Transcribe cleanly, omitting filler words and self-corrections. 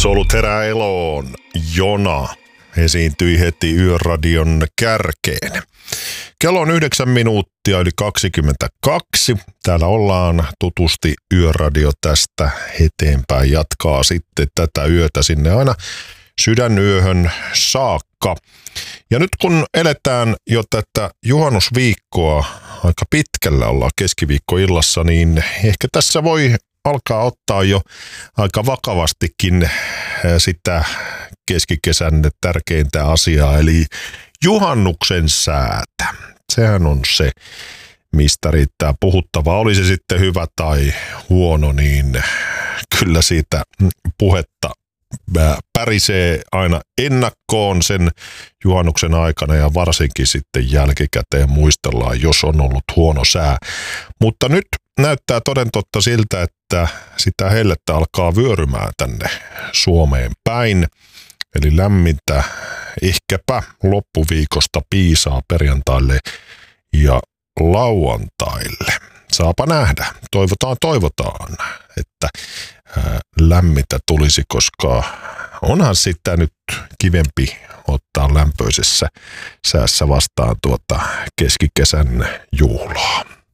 Solut herää eloon. Jona esiintyi heti Yöradion kärkeen. Kello on 9 minuuttia yli 22. Täällä ollaan tutusti. Yöradio tästä eteenpäin jatkaa sitten tätä yötä sinne aina sydänyöhön saakka. Ja nyt kun eletään jo tätä juhannusviikkoa, aika pitkällä ollaan keskiviikkoillassa, niin ehkä tässä voi alkaa ottaa jo aika vakavastikin sitä keskikesän tärkeintä asiaa, eli juhannuksen säätä. Sehän on se, mistä riittää puhuttavaa. Oli se sitten hyvä tai huono, niin kyllä siitä puhetta pärisee aina ennakkoon sen juhannuksen aikana ja varsinkin sitten jälkikäteen muistellaan, jos on ollut huono sää. Mutta nyt näyttää toden totta siltä, että sitä hellettä alkaa vyörymään tänne Suomeen päin. Eli lämmintä ehkäpä loppuviikosta piisaa perjantaille ja lauantaille. Saapa nähdä. Toivotaan, että lämmintä tulisi, koska onhan sitä nyt kivempi ottaa lämpöisessä säässä vastaan tuota keskikesän juhlaa.